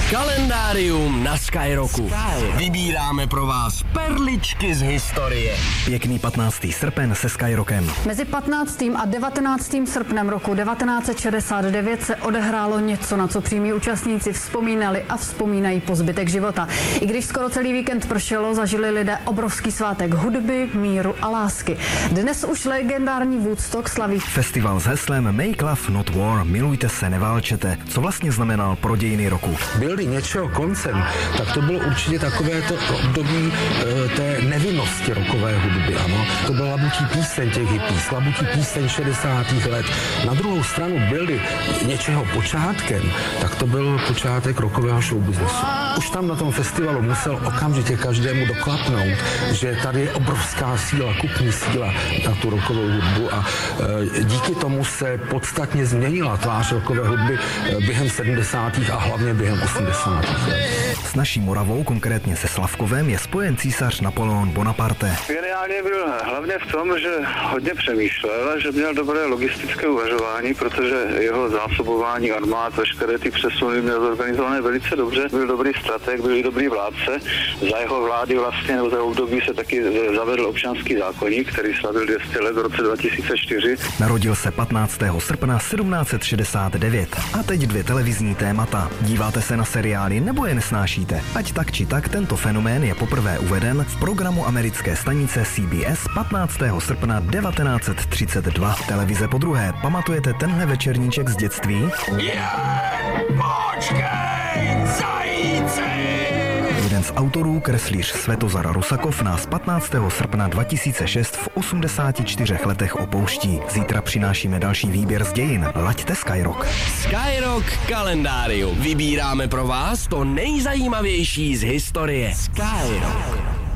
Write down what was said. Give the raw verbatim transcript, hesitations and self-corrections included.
Kalendárium na Skyrocku. Vybíráme pro vás perličky z historie. Pěkný patnáctý srpen se Skyrockem. Mezi patnáctým a devatenáctým srpnem roku devatenáct set šedesát devět se odehrálo něco, na co přímí účastníci vzpomínali a vzpomínají po zbytek života. I když skoro celý víkend pršelo, zažili lidé obrovský svátek hudby, míru a lásky. Dnes už legendární Woodstock slaví Festival s heslem Make Love Not War, milujte se, neválčete, co vlastně znamenal pro dějiny roku. Byl-li něčeho koncem, tak to bylo určitě takové to období e, té nevinnosti rockové hudby, ano. To byla labutí píseň těch hippies, labutí píseň šedesátých let. Na druhou stranu byl-li něčeho počátkem, tak to byl počátek rockového showbiznesu. Už tam na tom festivalu musel okamžitě každému doklapnout, že tady je obrovská síla, kupní síla na tu rockovou hudbu a e, díky tomu se podstatně změnila tvář rockové hudby e, během sedmdesátých a hlavně během osmdesátých let. S naší Moravou, konkrétně se Slavkovem, je spojen císař Napoleon Bonaparte. Geniálně byl hlavně v tom, že hodně přemýšlel a že měl dobré logistické uvažování, protože jeho zásobování armád, veškeré ty přesuny měl zorganizované velice dobře. Byl dobrý strateg, byl i dobrý vládce. Za jeho vlády vlastně nebo za období se taky zavedl občanský zákoník, který slavil dvě stě let v roce dva tisíce čtyři. Narodil se patnáctého srpna sedmnáct set šedesát devět. A teď dvě televizní témata. Díváte se na seriály nebo je nesnášíte? Ať tak či tak, tento fenomén je poprvé uveden v programu americké stanice C B S patnáctého srpna devatenáct set třicet dva. Televize podruhé. Pamatujete tenhle večerníček z dětství? Yeah, počkej, zajíci! Jeden z autorů, kreslíř Svetozar Rusakov, nás patnáctého srpna dva tisíce šest v osmdesáti čtyřech letech opouští. Zítra přinášíme další výběr z dějin. Laďte Skyrock. Skyrock kalendárium. Vybíráme pro vás to nejzajímavější z historie. Skyrock.